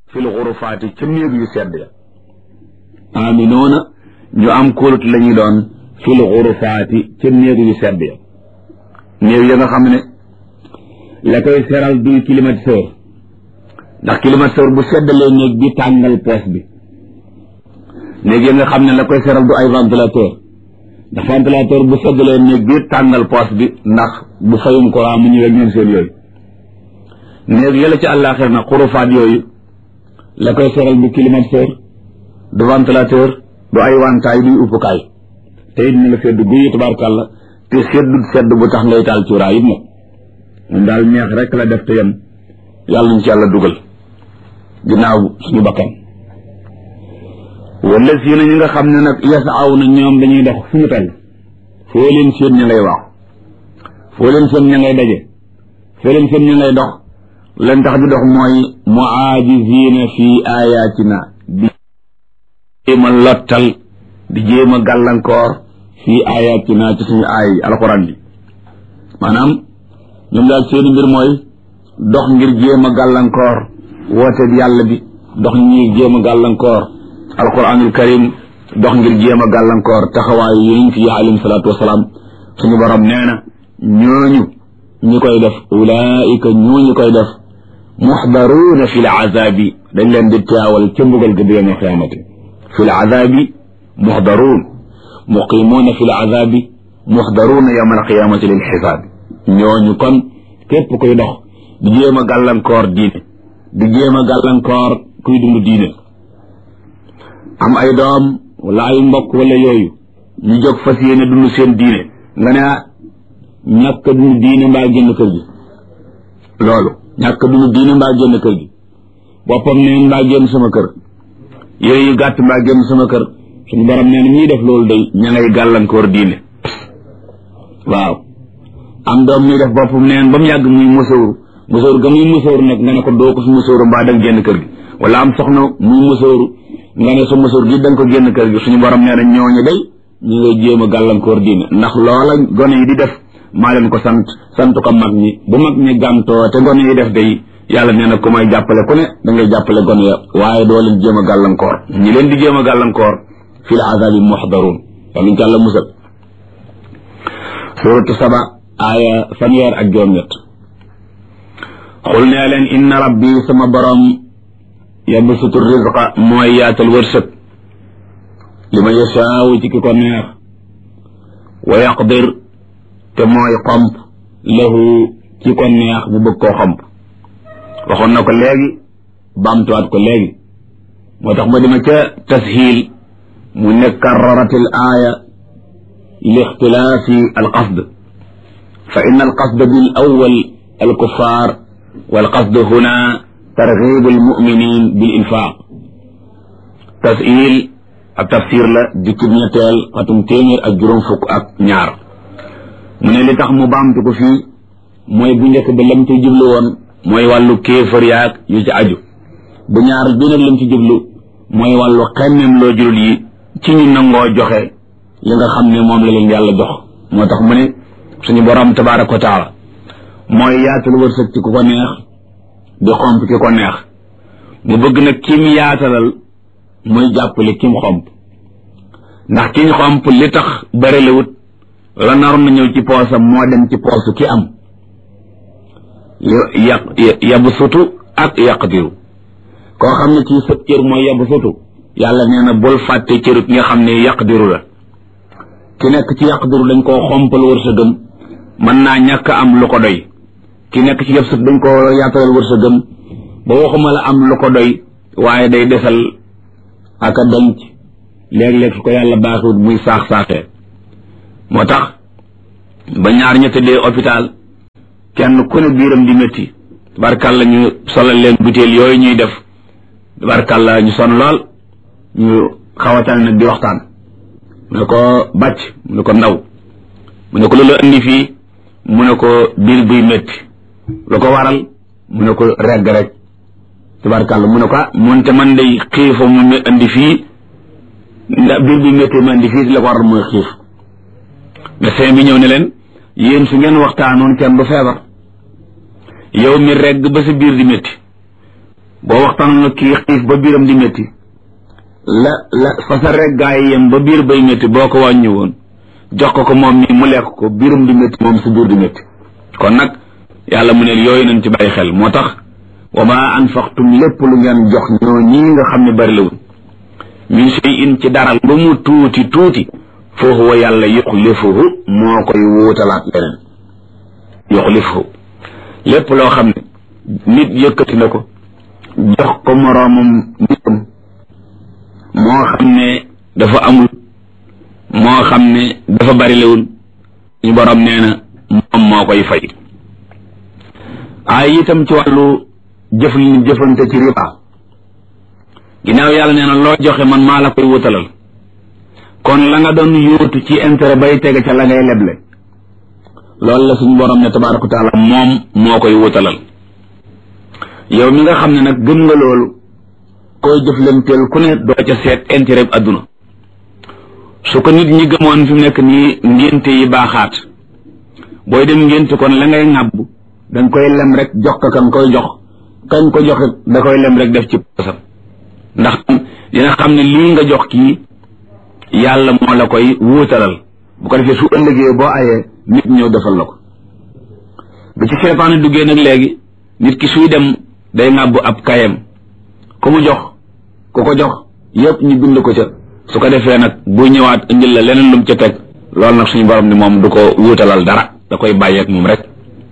fil xurufaati ca néeg yu sedd ya aminoona ñu am kóolut la ñuy doon fil xurufaati ca néeg yu sedd ya néeg ya nga xam ne la koy seral duy climatiseur ndax climatiseur bu seddalee néeg bi tàngal poos bi néeg ya nga xam ne la koy seral du ay ventilateur ndax ventilateur bu seddalee néeg bi tàngal poos bi ndax bu fayum courant mu ñëwee ñoom seen yooyu néeg yëla ci àllaaxir na xurufaat yooyu la koy seral du climatiseur du ventilateur du ay wantaay duy uppukaay te it na la sedd guyi tabaarkàlla te seddut sedd bu tax ngay taal cuuraay it nag moom daal neex rek la def te yem yàlla nañ ci yàlla dugal ginnaaw suñu bakkan wala si na ñi nga xam ne nag yasaaw na ñoom dañuy dox fu ñu toll foo leen seen ña ngay waaw foo leen seen ña ngay daje foo leen seen ña ngay dox leen tax di dox mooy muaajizina fi ayatina di jéem a lottal di jéem a gàllankoor fi ayatina ci suñu aay alxuraan bi maanaam ñoom daal seeni mbir mooy dox ngir jéem a gàllankoor woote bi yàlla bi dox ngir jéem a gàllankoor alquranul karim dox ngir jéem a gàllankoor taxawaayu yonent yi alayhim salaatu wasalaam suñu borom nee na ñooñu ñi koy def ulaika ñooñu koy def muxdaruuna fi l azabi dañ leen di teewal ca mbugal ga bu yawmal qiyaamati fi l azabi muxdaruun muqimuuna fi l azabi muxdaruuna yawmal qiyaamati lil xisaabi ñooñu kon képp koy dox di jéem a gàllankoor diine di jéem a gàllankoor kuy dund diine am ay doom wala ay mbokk wala yooyu ñu jóg fas yéene dund seen diine nga ne ñàkk a dund diine mbaa génn kër gi loolu ñàkk a dund diine mbaa génn kër gi boppam neen mbaa génn sama kër yére yu gàtt mbaa génn sama kër suñu borom nee na ñuy def loolu day ña ngay gàllankoor diine waaw am doom ñuy def boppam neen ba mu yàgg muy musóoru ga muy musóoru nag nga ne ko doo ko su musóoru mbaa da nga génn kër gi wala am soxna muy musóoru nga ne sa musóor gi da nga ko génn kër gi suñu borom nee na ñooñu day ñu ngay jéem a gàllankoor diine ndax loola gone yi di def maa leen ko sant ko mag ñi bu mag ñi gàntoo te gone yi def day yàlla nee na ku may jàppale ku ne da ngay jàppale gone ya waaye doo leen jéem a gàllankoor ñi leen di jéem a gàllankoor fi l azabi muxdaruun yàlla ñu ci yàlla musal suratu saba aaya fanweer ak juróom-ñett xul nee leen inna rabbi sama borom yabsutu rizqa mooy yaatal wërsëg li ma yashaawu ci ki ko neex wa yaqdir te mooy xomp lahu ci ko neex mu bëgg koo xomp waxoon na ko léegi bamtuwaat ko léegi moo tax ma dima ca tashiil mu ne karraratil aaya li ixtilaafi alqasd fa inna alqasd bil awwal alkuffar walqasd huna targhib almuminin bil infaq tashiil ak tafsir la jukkib ñetteel xatum téeméer ak juróom fukk ak ñaar mu ne li tax mu baamtu ko fii mooy bu njëkk ba lam ci jublu woon mooy wàllu kéefër yaag yu ci aju bu ñaar bi nag lam ci jublu mooy wàllu xemmem loo julul yi ci ñu nangoo joxe li nga xam ne moom la leen yàlla jox moo tax mu ne suñu borom tabaaraka wa taala mooy yaatal wërsëg ci ku ko neex di xomp ki ko neex mu bëgg nag kim yaatalal muy jàppale kim xomp ndax kiñ xomp li tax bëri la wut la naroon na ñëw ci poosam moo dem ci poosu ki am yabsutu ak yaqdiru koo xam ne ci sëb cër mooy yabsutu yàlla nee na bul fàtte cërut nga xam ne yaqdiru la ki nekk ci yaqdiru dañ koo xompal wërsëgam mën naa ñàkk am lu ko doy ki nekk ci yabsut dañ koo yaatalal wërsëgam ba waxuma la am lu ko doy waaye day desal ak a denc léeg-léeg su ko yàlla baaxut muy saax-saaxee moo tax ba ñaar ña tëddee hôpital kenn ku ne biiram di métti tabarkàlla ñu solal leen butéel yooyu ñuy def tabarkàlla ñu sonn lool ñu xawataan nag di waxtaan mu ne ko bàcc mu ne ko ndaw mu ne ko lu la indi fii mu ne ko biir buy métti lu ko waral mu ne ko regg rek tabarkàlla mu ne ko moonte man day xiifa mu indi fii ndax biir buy métti ma indi fii la ko waral mooy xiif médecin bi ñëw ne leen yéen su ngeen waxtaanoon kenn du feebar yow mi regg ba sa biir di métti boo waxtaan nga kii xiif ba biiram di métti la fasa rek gaa yi yem ba biir bay métti boo ko wàññi woon jox ko moom mi mu lekk ko biiram di métti moom si biir di métti kon nag yàlla mu ne yooyu nañ ci bàyyi xel moo tax wa ma anfaqtum lépp lu ngeen jox ñoo ñii nga xam ne bari lawul min shay'in ci daral ba mu tuuti tuuti fa huwa yàlla yuxlifuhu moo koy wuutalaat leneen yuxlifuhu lépp loo xam ne nit yëkkati na ko jox ko moroomam nitam moo xam ne dafa amul moo xam ne dafa bari lawul ñu borom nee na moom moo koy fay ay itam ci wàllu jëfante ci riba ginnaaw yàlla nee na loo joxe man maa la koy wutalal kon la nga doon yóotu ci intérêt bay tege ca la ngay leble loolu la suñu borom ne tabaaraka wa taala moom moo koy wutalal yow mi nga xam ne nag gëm nga loolu koy jëflanteel ku ne doo ca seet intérêt bi adduna su ko nit ñi gëmoon fi mu nekk nii ngénte yi baaxaat booy dem ngénte kon la ngay ŋàbb danga koy lem rek jox ko kan koy jox kañ ko joxe da koy lem rek def ci posam ndax dina xam ne lii nga jox kii yàlla moo la koy wuutalal bu ko defee su ëllëgee boo ayee nit ñëw defal la ko bi ci seytaane duggee nag léegi nit ki suy dem day ŋàbbu ab kayam ku mu jox ku ko jox yépp ñu bind ko ca su ko defee nag bu ñëwaat indil la leneen lum ca teg loolu nag suñu borom ni moom du ko wuutalal dara da koy bàyyeeg moom rek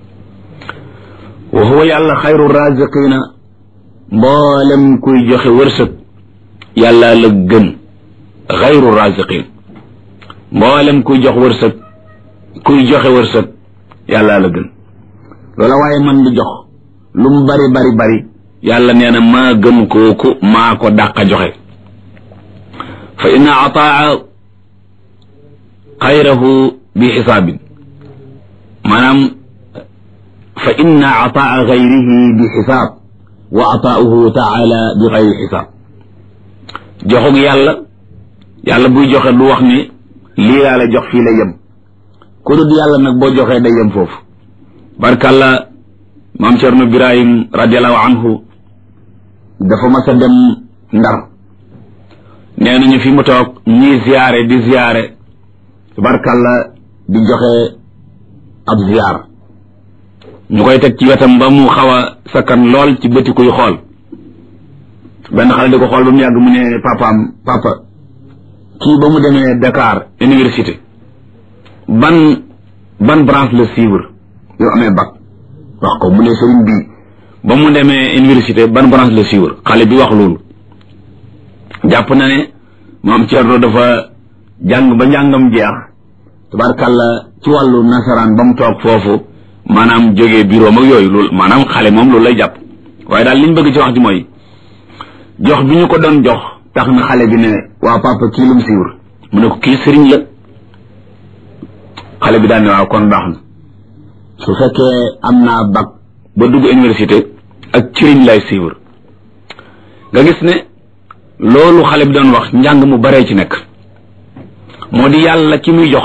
wa huwa yàlla xayru raziqina mboolem kuy joxe wërsëg yàlla la gën xayru raziqin mboolem kuy joxe wërsëg yàlla la gën loola waaye man di jox lu mu bari yàlla nee na maa gën kooku maa ko dàqa joxe fa inna ataa xayrahu bi xisaabin maanaam fa inna ataa xayrihi bi xisaab wa ataauhu taala bi xayri xisaab joxug yàlla buy joxe du wax ni lii laa la jox fii la yem ku dul yàlla nag boo joxee day yem foofu barkàlla maam Cerno Birahim radiallahu anhu dafa mas a dem Ndar nee nañu fi mu toog ñii ziyaare di ziyaare barkàlla di joxe ab ziyaar ñu koy teg ci wetam ba mu xaw a sakkan lool ci bëti kuy xool benn xale di ko xool ba mu yàgg mu ne papa kii ba mu demee Dakar université ban branche la suivre yow amee bac wax ko mu ne sëriñ bi ba mu demee université ban branche la suivre xale bi wax loolu jàpp na ne maam Thierno dafa jàng ba njàngam jeex tabarkàlla ci wàllu nasaraan ba mu toog foofu maanaam jógee bureau mag yooyu loolu maanaam xale moom loolu lay jàpp waaye daal liñ bëgg ci wax ji mooy jox bi ñu ko doon jox tax na xale bi ne waa papa kii lu mu siiwur mu ne ko kii sëriñ la xale bi daal ne waaw kon baax na su fekkee am naa bac ba dugg université ak sëriñ lay siiwur nga gis ne loolu xale bi doon wax njàng mu baree ci nekk moo di yàlla ki muy jox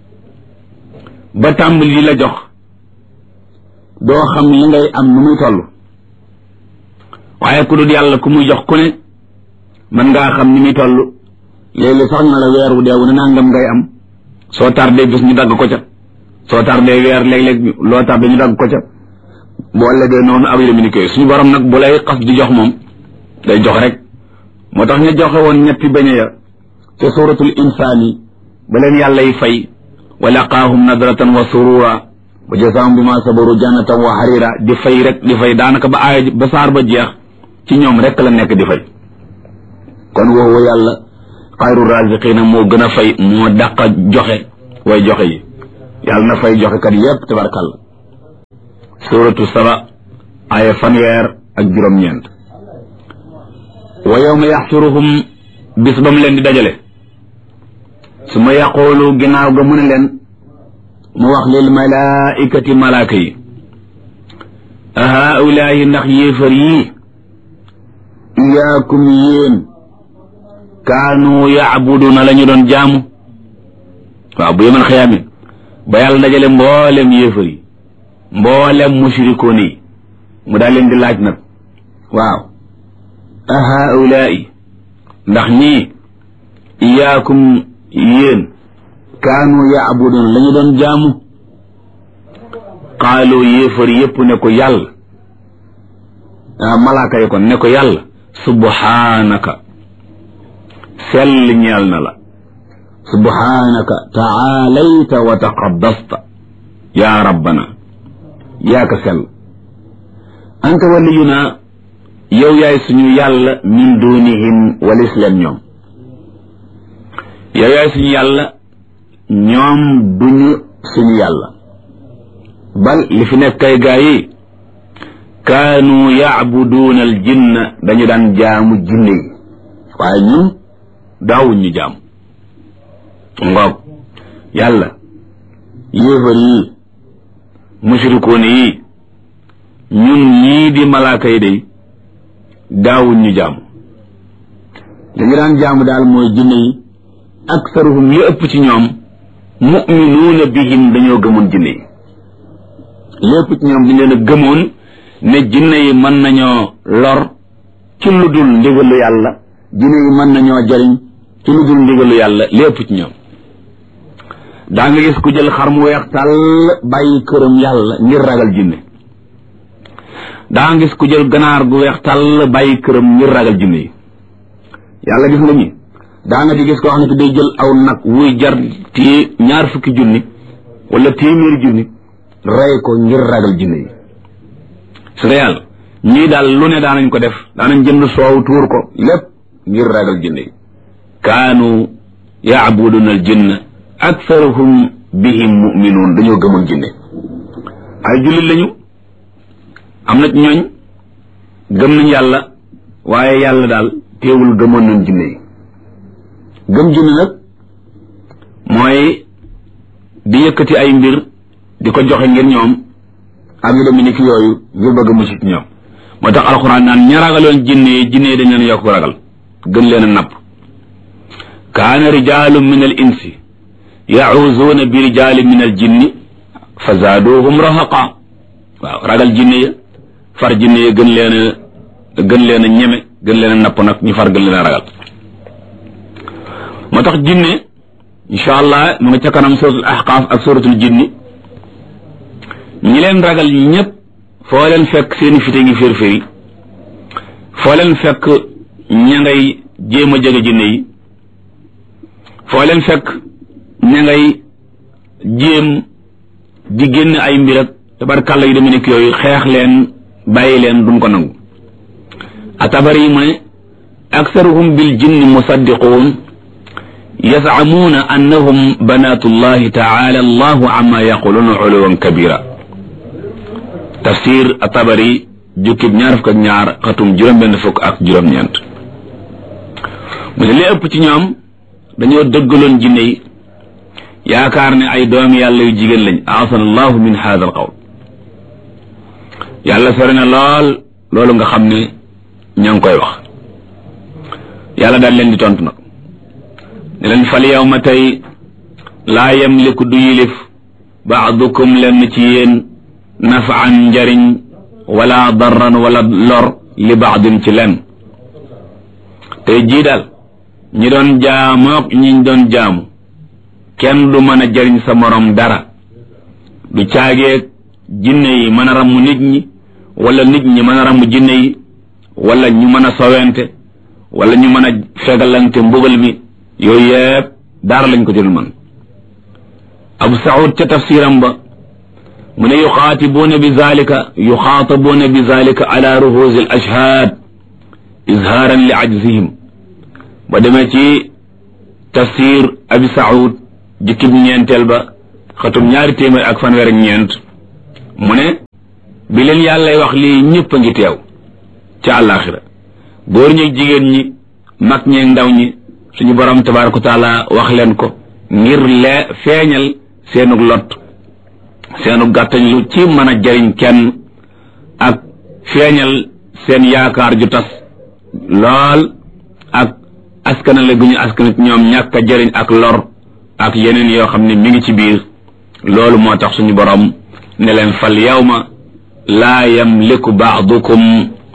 ba tàmbali la jox doo xam li ngay am nu muy toll waaye ku dul yàlla ku muy jox ku ne mën ngaa xam ni muy toll léeg-léeg sax na la weer wu deewu ne nangam ngay am soo tardé bis ñu dagg ko ca soo tardé weer léeg-léeg loo tardé ñu dagg ko ca boo ëllëgee noonu ab yémini koy suñu borom nag bu lay xas di jox moom day jox rek moo tax ñu joxe woon ñetti beñe ya ca suratul insaani ba leen yàlla yi fay wa laqaahum nadratan wa surura wa jazaahum bima sabaru jannatan wa harira di fay rek di fay daanaka ba aaya ba saar ba jeex ci ñoom rek la nekk di fay kon woowu yàlla xayru raziqina moo gën a fay moo dàq joxe way joxe yi yàlla na fay joxe kat yépp tabarkàlla suratu saba aaya fanweer ak juróom-ñeent wa yawma yaxsuruhum bis ba mu leen di dajale su ma yaqoolu ginnaaw ga mu ne leen mu wax lil malaikati malaaka yi a haulaayi ndax yéefar yii iyaakum yéen kaanu yaabuduna la ñu doon jaamu waaw bu yemal xiyaame ba yàlla dajale mboolem yéefar yi mboolem mushrikoon yi mu daal leen di laaj nag waaw ahaulaai ndax ñii iyaakum yéen kaanu yaabuduun la ñu doon jaamu qaalu yéefar yépp ne ko yàlla malaaka yi kon ne ko yàlla subhaanaka sell ñeel na la subhaanaka taalayta wa taqaddasta yaa rabbana yaa ka sell anta waliyuna yow yaay suñu yàlla min dunihim walis leen ñoom yow yaay suñu yàlla ñoom duñu suñu yàlla bal li fi nekk kay gaa yi kaanu yacbuduuna al jinna dañu daan jaamu jinne yi waaye ñun daawuñ ñu jaamu ngoog yàlla yéefar yi mushrikoon yi ñun ñii di malaaka yi day daawuñ ñu jaamu dañu daan jaamu daal mooy jinne yi aksaruhum li ëpp ci ñoom mu'minuuna bihim dañoo gëmoon jinne yi li ëpp ci ñoom dañ leen a gëmoon ne jinne yi mën nañoo lor ci lu dul ndigalu yàlla jinne yi mën nañoo jariñ ci lu dul ndigalu yàlla li ëpp ci ñoom daa nga gis ku jël xar mu weex tàll bàyyi këram yàlla ngir ragal jinne daa nga gis ku jël ganaar gu weex tàll bàyyi këram ngir ragal jinne yi yàlla gis nga ñi daa nga di gis koo xam ne day jël aw nag wuy jar ñaar fukki junni wala téeméeri junni rey ko ngir ragal jinne yi su dee yàlla ñii daal lu ne daanañ ko def daanañ jënd soow tuur ko lépp ngir ragal jinne yi kaanu yaabuduna al jinna aktharuhum bihim muminuun dañoo gëmoon jinne ay jullit lañu am na ñooñ gëm nañ yàlla waaye yàlla daal teewul gëmoon nañ jinne yi gëm jinne nag mooy di yëkkati ay mbir di ko joxe ngir ñoom ak yu demee ni ki yooyu ngir bëgg mucc ci ñoom moo tax alxuraan naan ña ragaloon jinne yi jinne yi dañ leen yokk ragal gën leen a napp kaana rijaalun min al insi yacuuzuuna bi rijaalin min al jinni fa zaaduuhum rahaqa waaw ragal jinne ya far jinne ya gën leen a ñeme gën leen a napp nag ñu far gën leen a ragal moo tax jinne insha allah mu nga ca kanam suratul ahqaaf ak suratul jinni ñi leen ragal ñëpp foo leen fekk seeni fite ngi fér-féri foo leen fekk ña ngay jéem a jege jinne yi foo leen fekk ña ngay jéem di génn ay mbir ak tabarkàlla yu demee nekk yooyu xeex leen bàyyi leen duñ ko nangu atabari yi mu ne aksaruhum bil jinni musaddiquun yazamuuna annahum banatullahi taala allahu amma yaquluuna uluwan kabira tafsir atabari jukkib ñaar fukk ak ñaar xatum juróom-benn fukk ak juróom-ñeent mu ne li ëpp ci ñoom dañoo dëggaloon jinne yi yaakaar ne ay doomi yàlla yu jigéen lañ aasana allahu min hada al qawl yàlla sori na loolu nga xam ne ña ngi koy wax yàlla daal leen di tontu nag ne leen fal yawma tey laa yamliku du yilif baadukum lenn ci yéen nafaan njariñ wala darran wala lor li baadin ci lenn tey jii daal ñi doon jaamook ñi doon jaamu kenn du mën a jariñ sa morom dara du caageeg jinne yi mën a ramm nit ñi wala nit ñi mën a ramm jinne yi wala ñu mën a sowente wala ñu mën a fegalante mbugal mi yooyu yëpp dara lañ ko jël man Abu Saud ca tafsiram ba mu ne yuxaatibuuna bi zalika ala ruhuusi al ashhaad izhaaran li ajzihim ba demee ci tafsir Abi Saud jukkib ñeenteel ba xatum 2fanweer mu ne bi leen yàllay wax lii ñëpp a ngi teew ca àllaaxira góor ñi jigéen ñi mag ñeeg ndaw ñi suñu borom tabaaraka wa taala wax leen ko ngir feeñal seenug lot seenug gàttañ lu ci mën a jariñ kenn ak feeñal seen yaakaar ju tas lool ak askanale gu ñu askanit ñoom ñàkk a jariñ ak lor ak yeneen yoo xam ne mi ngi ci biir loolu moo tax suñu borom ne leen fal yawma laa yamliku baadukum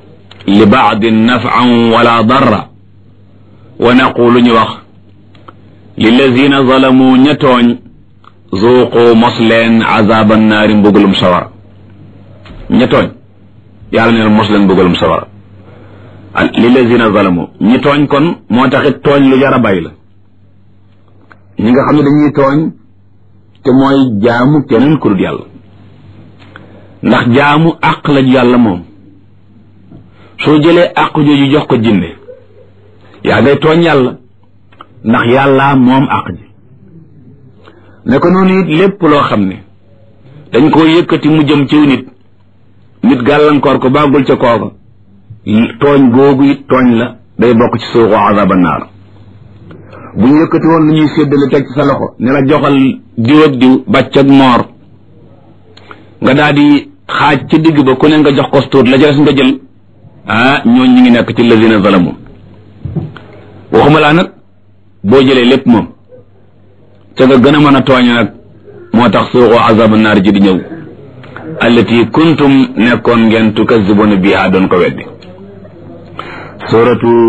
li baadin naf'an wala darra wa naqulu ñu wax lillazina zalamu ña tooñ zuuqu mos leen azaban naari mbugalum sawara ña tooñ yàlla neen mos leen mbugalum sawara lillazina zalamu ñi tooñ kon moo taxit tooñ lu jar a bàyyi la ñi nga xam ne dañuy tooñ te mooy jaamu keneen ku dul yàlla ndax jaamu àq la yàlla moom soo jëlee àq jooju jox ko jinne yaa ngay tooñ yàlla ndax yàlla moom àq ji ne ko noonu it lépp loo xam ne dañ koo yëkkati mu jëm ciw nit gàllankoor ko bàggul ca kooka tooñ googu it tooñ la day bokk ci suuxu azaba naar bu ñu yëkkati woon lu ñuy séddale teg ci sa loxo ne la joxal diw ak diw bàcc ak moor nga daal di xaaj ci digg ba ku ne nga jox ko tuut la ca des nga jël ñooñ ñi ngi nekk ci lazina zalamu waxuma laa nag boo jëlee lépp moom ca nga gën a mën a tooñ nag moo tax suuxu azaba naar ji di ñëw allati kuntum nekkoon ngeen tukazzibuna biha doon ko weddi suratu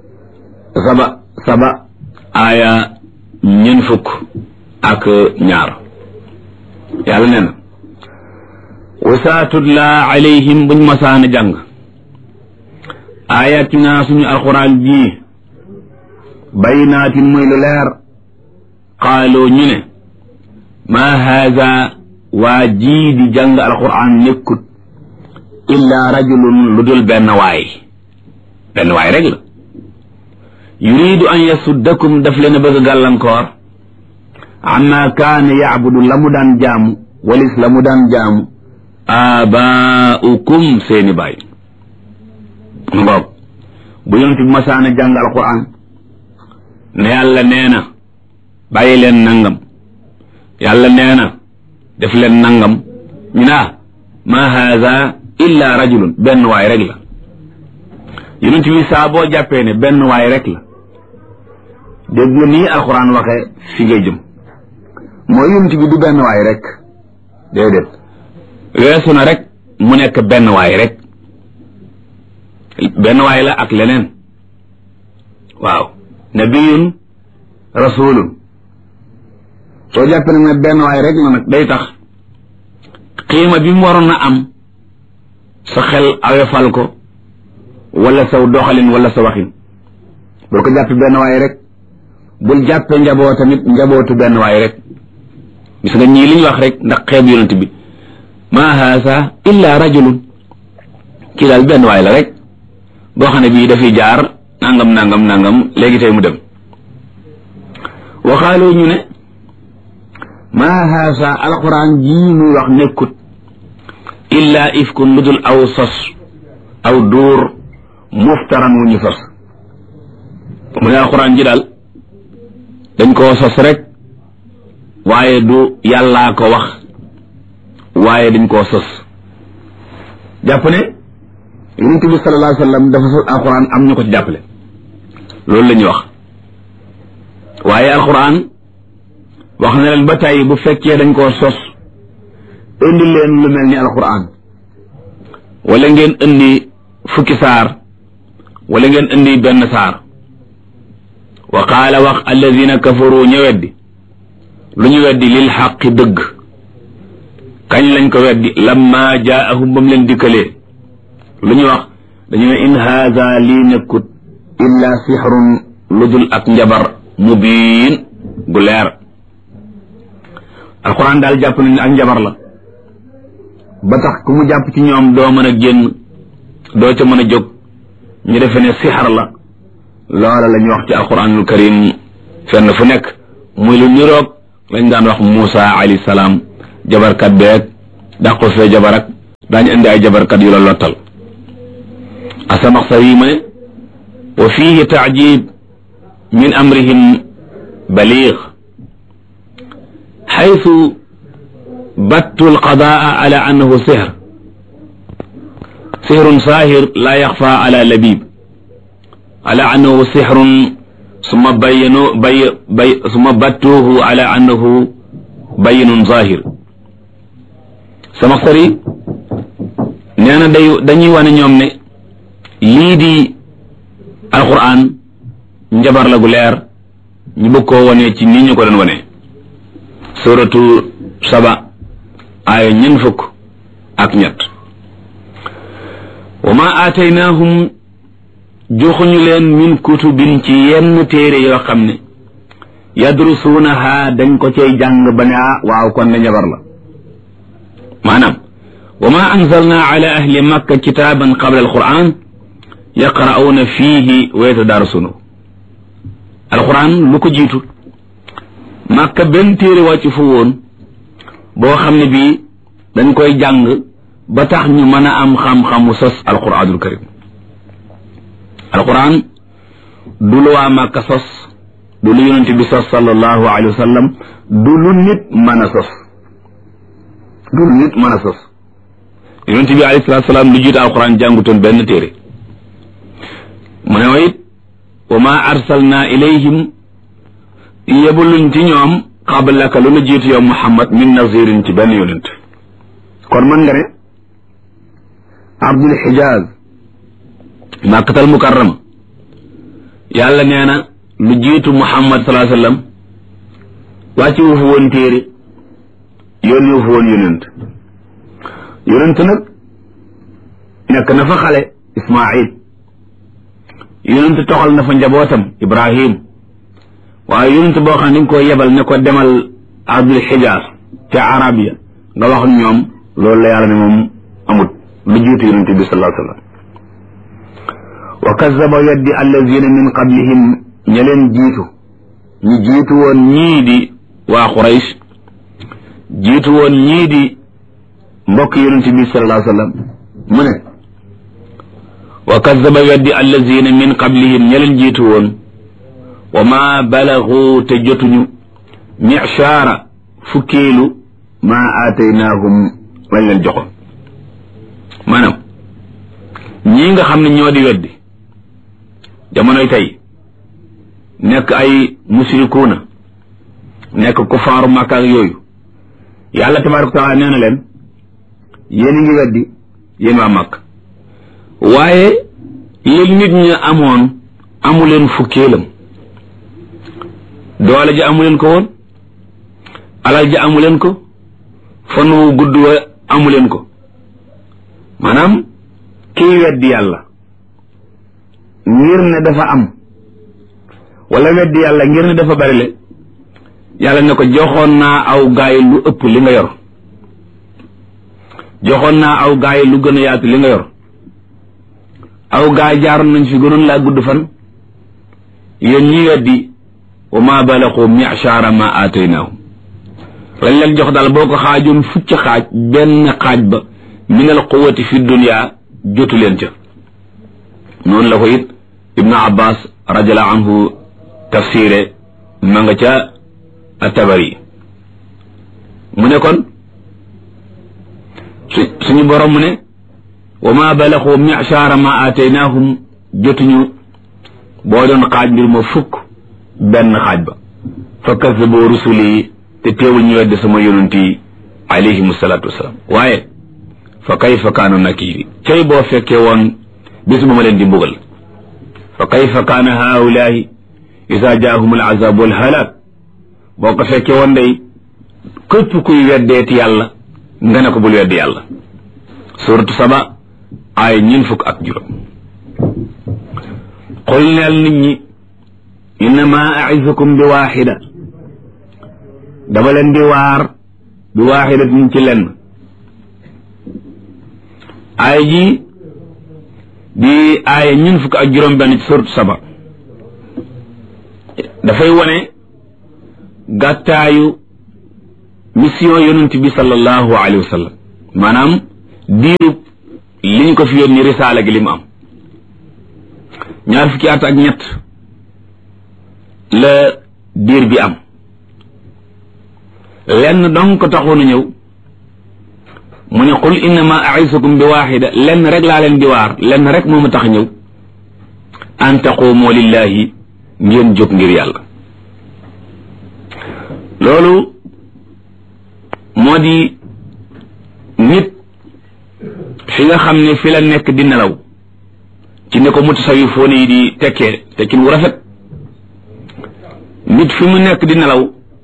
saba aaya ñeent fukk ak ñaar yàlla nee na wasaa tutla alayhim buñ masaana jàng ayatina suñu alxuraan ji baynaatin muy lu leer qaaloo ñu ne maa haada waa jii di jàng alxuraan nekkut illa rajulun lu dul benn waay rek la yuridu an yasuddakum daf leen a bëgg gàllankoor amma kaana yacbudu la mu daan jaamu walis la mu daan jaamu aabaaukum seeni baay ngoog bu yonent bi masaana jàng alquran ne yàlla nee na bàyyi leen nangam yàlla nee na def leen nangam ñu ne ma haada illa rajulun benn waay rek la yonent bi saa boo jàppee ne benn waay rek la dégg nga nii alxuraan waxee fi ngay jëm mooy yonent bi du benn waay rek déedéet weesu na rek mu nekk benn waay rek benn waay la ak leneen waaw nabiyun rasulun soo jàppee nag ne benn waay rek la nag day tax xiima bi mu waroon a am sa xel awefal ko wala saw doxalin wala sa waxin bul ko jàppe benn waay rek bul jàppe tamit njabootu benn waay rek gis nga ñii li ñu wax rek ndax xeeb yonent bi ma haasa illa rajulun kii daal benn waay la rek boo xam ne bii dafiy jaar nangam léegi tey mu dem waxaaloo ñu ne ma haasa alquran jii muy wax nekkut illa ifkun lu dul aw sos aw dóor muftaran wu ñu sos mu ne alquran ji daal dañ koo sos rek waaye du yàllaa ko wax waaye dañ koo sos jàpp ne yonent bi sallallahu alayhi wa sallam dafa sos alquran am ñu ko ci jàppale loolu la ñuy wax waaye alquran wax na leen ba tey bu fekkee dañ koo sos indi leen lu mel ni alquran wala ngeen indi fukki saar wala ngeen indi benn saar wa qaala wax alladina kafaru ñu weddi lu ñu weddi lil xaqi dëgg kañ lañ ko weddi lamma jaahum bam leen dikkalee lu ñu wax dañu ne in haada lii nekkut illa sixrun lu dul ak njabar mubiin gu leer alquran daal jàpp nañ ne ak njabar la ba tax ku mu jàpp ci ñoom doo mën a génn doo ca mën a jóg ñu defe ne sixar la loola la ñuy wax ci alquranul karim fenn fu nekk muy lu niroog lañ daan wax Muusa alayhi salaam jabarkat beeg dàqu fee jabarak daañu indi ay jabarkat yu la lottal Asamaxsari ma ne wa fiihi taajib min amrihim baliig xaytu battu alqadaa ala annahu sihr sihrun saahir laa yaxfa ala labib ala annahu sihrun summa summa battuuhu ala annahu bayinun zahir Samaxsari nee na dañuy wane ñoom ne lii di alquran njabar la gu leer ñu bëgg koo wane ci nii ñu ko doon wane suratu saba aaya 40 wa ma aataynaahum joxuñu leen min kutubin ci yenn téere yoo xam ne yadrusuunaha dañ ko cay jàng ba ne waaw kon ne njabar la maanaam wa ma anzalna ala ahli makka kitaaban qabla alquran yaqra'uuna fiihi wa yatadarasuunahu alquran lu ko jiitu makka benn téere wàcc fu woon boo xam ne bii dañ koy jàng ba tax ñu mën a am xam-xamu sos alquranul karim alquran du lu waa makka sos du lu yonente bi sos sallallahu alayhi wa sallam du lu nit mën a sos du lu nit mën a sos yonente bi alayhi salatu salaam lu jiitu alquran jàngutoon benn téere mu ne wayit wa ma arsalna ilayhim yebuluñ ci ñoom qablaka lu la jiitu yow muhammad min nazirin ci benn yonent kon mën nga ne abdul xijaaz makkatal mukarrama yàlla nee na lu jiitu muhammad sallallahu alayhi wasallam wàcci wu fa woon téere yónni wu fa woon yonent nag nekk na fa xale ismail yonent toxal na fa njabootam ibrahim waaye yonent boo xam ne dañ ko yebal ne ko demal abdul xijaaz ca arabia nga wax ñoom loolu la yàlla ne moom amut lu jiitu yonent bi sallallahu alayhi wasallam wa kazzaba yaddi allazina min qablihim ña leen jiitu ñu jiitu woon ñii di waa Quraysh jiitu woon ñii di mbokk yonent bi sallallahu alayhi wasallam mu ne wa kazzaba yaddi allazina min qablihim ña leen jiitu woon wa ma balagu te jotuñu mi'shara fukkeelu ma aataynaahum lañ leen joxoon maanaam ñii nga xam ne ñoo di weddi jamonoy tey nekk ay musrikuuna nekk kufaaru Makka ak yooyu yàlla tabaaraka wa taala nee na leen yéen a ngi weddi yéen waa Makka waaye yéen nit ñi amoon amuleen fukkeelam doole ji amuleen ko woon alal ji amuleen ko fan wu gudd wa amuleen ko maanaam kiy weddi yàlla ngir ne dafa am wala weddi yàlla ngir ne dafa bari le yàlla ne ko joxoon naa aw gaay lu ëpp li nga yor joxoon naa aw gaay lu gën a yaatu li nga yor aw gaay jaaroon nañ fi gënoon laa gudd fan yéen ñi weddi wa ma balaxu mi'shara ma aataynaahum lañ leen jox daal boo ko xaajoon fucc xaaj benn xaaj ba min al quwwati fi dunya jotu leen ca noonu la ko it ibnu abbas radiallahu anhu tafsire ma nga ca at-Tabari mu ne kon suñu borom mu ne wa ma balaxu mi'shara ma aataynaahum jotuñu boo doon xaaj mbir ma fukk benn xaaj ba fa kazzabu rusuli te teewul ñu weddi sama yonent yi alayhimu salaatu wasalaam waaye fa kayfa kaana nakiiri cay boo fekkee woon bis bu ma leen di mbugal fa kayfa kaana haulaahi isa jaahum al azab wal halak boo ko fekkee woon day képp kuy weddeeti yàlla nga ne ko bul weddi yàlla suratu saba ay 40 qul neel nit ñi innama a'izukum bi waaxida dama leen di waar bi waaxidatin ci lenn aaya ji di aaya 40 ci suratu saba dafay wone gàttaayu mission yonent bi sallallahu alayhi wa sallam maanaam diirub liñ ko fi yónni risaala gi li mu am 20 at ak ñett la diir bi am lenn donc ko taxoon a ñëw mu ne qul innama a'izukum bi waaxida lenn rek laa leen di waar lenn rek moo ma tax ñëw an taqumu lillahi ngeen jóg ngir yàlla loolu moo di nit fi nga xam ne fi la nekk di nelaw ci ci ne ko mutasawifoon yi di tekkee tekkin wu rafet nit fi mu nekk di nelaw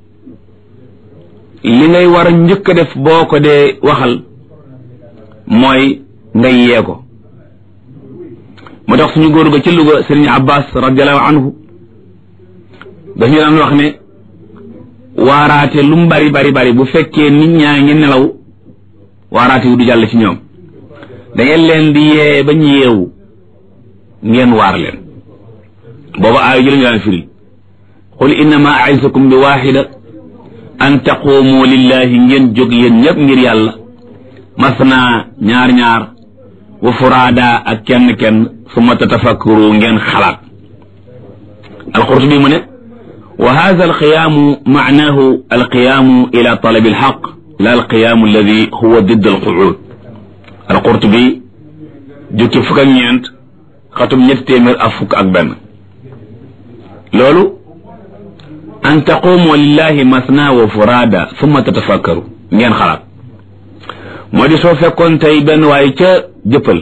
li ngay war a njëkk a def boo ko dee waxal mooy nga yee ko moo tax suñu góor ga ci Louga Sëriñ Abbas radiallahu anhu dañu daan wax ne waaraate lu mu bari bu fekkee nit ñaa ngi nelaw waaraate wu du jàll ci ñoom da ngeen leen di yee bañ yeewu ngeen waar leen booba aaya ji lañu daan firi qul innama a'izukum bi waxida an taqumu lillahi ngeen jóg yéen ñëpp ngir yàlla masna ñaar wa furaada ak kenn summa tatafakkaru ngeen xalaat alqurtubi mu ne wa hadha alqiyaamu ma'naahu alqiyaamu ila talabi alxaq la alqiyaamu alladi huwa didd alquud alqurtubi jukki fukk ak ñeent xatum ñetti téeméer ak fukk ak benn loolu an taqumu lillahi masna wa furaada summa tatafakkaru ngeen xalaat moo di soo fekkoon tey benn waaye ca jëppal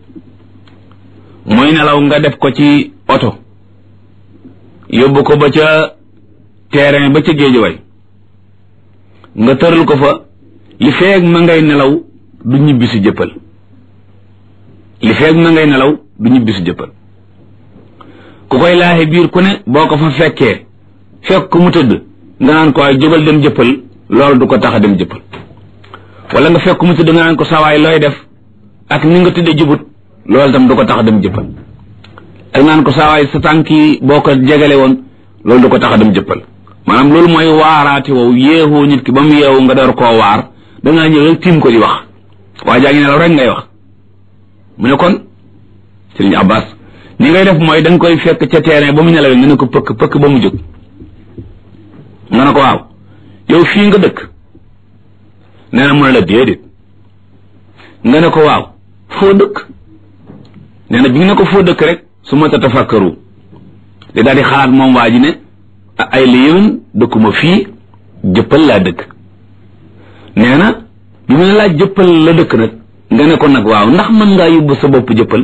mooy nelaw nga def ko ci oto yóbbu ko ba ca terrain ba ca géejuwaay nga tëral ko fa li feeg ma ngay nelaw du ñibbi si jëppal li feeg ma ngay nelaw du ñibbi si jëppal ku koy laaxe biir ku ne boo ko fa fekkee fekk ku mu tëdd nga naan ko ay jógal dem jëppal loolu du ko tax a dem jëppal wala nga fekk mu tëdd nga naan ko sawaay looy def ak ni nga tëddee jubut loolu tam du ko tax a dem jëppal ak naan ko sawaay sa tànk yi boo ko jegale woon loolu du ko tax a dem jëppal maanaam loolu mooy waaraate wow yeewoo nit ki ba mu yeewu nga door koo waar dangaa ñëw rek tiim ko di wax waaye jaa ngi nelaw rek ngay wax mu ne kon Sëriñ Abbas ni ngay def mooy da nga koy fekk ca terrain ba mu nelawee nga ne ko pëkk ba mu jóg nga ne ko waaw yow fii nga dëkk nee na mu ne la déedéet nga ne ko waaw foo dëkk nee na bi nga ne ko foo dëkk rek su ma tatafakkaru di daal di xalaat moom waa ji ne ay la yéwén dëkkuma fii jëppal laa dëkk nee na bi mu ne laa jëppal la dëkk nag nga ne ko nag waaw ndax mën ngaa yóbbu sa bopp jëppal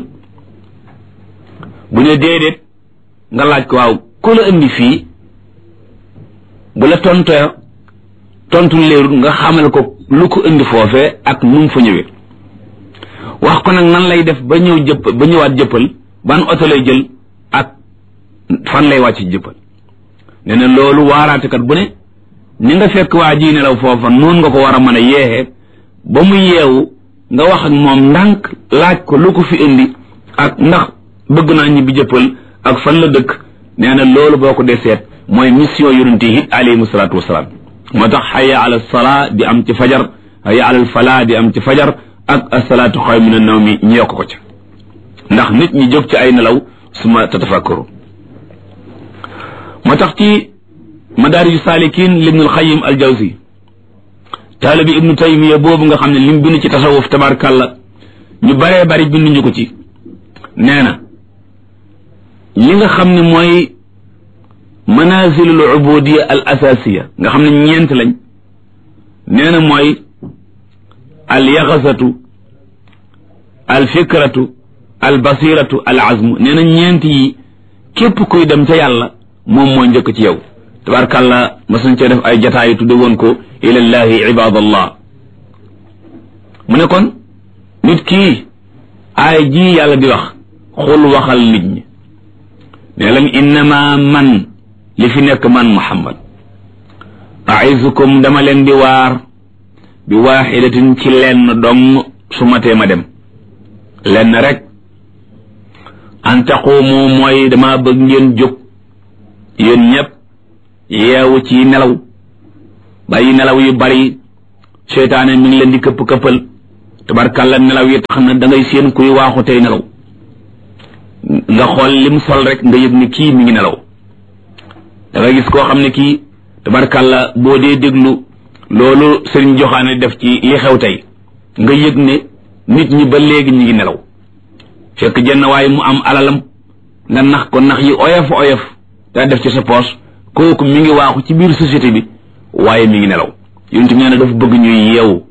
bu ne déedéet nga laaj ko waaw ku la indi fii bu la tontu leerul nga xamal ko lu ko indi foofee ak nu mu fa ñëwee wax ko nag nan lay def ba ñëwaat jëppal ban oto lay jël ak fan lay wàcc jëppal nee na loolu waaraatekat bu ne ni nga fekk waa ji nelaw foofa noonu nga ko war a mën a yeexee ba mu yeewu nga wax ak moom ndànk laaj ko lu ko fi indi ak ndax bëgg naa ñibbi jëppal ak fan la dëkk nee na loolu boo ko dee seet mooy mission yonent yi alayhimu salaatu wasalaam moo tax hayya ala salaa di am ci fajar hayya ala falaa di am ci fajar ak asalaatu xayrun mina nawmi ñu yokk ko ca ndax nit ñi jóg ci ay nelaw suma tatafakkaru moo tax ci madaariju saalikiin libnul xayim al jawzi taalibi ibnu taymiya boobu nga xam ne lim bind ci tasawuf tabarkàlla ñu baree bari binduñu ko ci nee na li nga xam ne mooy manazilul ubudiya al asasiya nga xam ne ñeent lañ nee na mooy al yaxasatu al fikratu al basiratu al azmu nee na ñeent yi képp kuy dem ca yàlla moom moo njëkk ci yow tabarkàlla masuñ cee def ay jataay tudde woon ko ilallahi ibadallah mu ne kon nit kii aay ji yàlla di wax xul waxal nit ñi ne leen innama man li fi nekk man muhammad aizukum dama leen di waar bi waaxidatin ci lenn dong su matee ma dem lenn rek an taqumu mooy dama bëgg ngeen jóg yéen ñëpp yeewu ci nelaw bàyyi nelaw yu bari seytaane mi ngi leen di këpp-këppal tabarkàlla nelaw yi tax na da ngay seen kuy waaxu tey nelaw nga xool lim sol rek nga yëg ni kii mi ngi nelaw da nga gis koo xam ne kii tabarkàlla boo dee déglu loolu sëriñ joxaane def ci li xew tey nga yëg ne nit ñi ba léegi ñi ngi nelaw fekk jenn waaye mu am alalam nga nax ko nax yi oyof daa def ci sa poche kooku mi ngi waaxu ci biir société bi waaye mi ngi nelaw yonent bi nee na dafa bëgg ñuy yeewu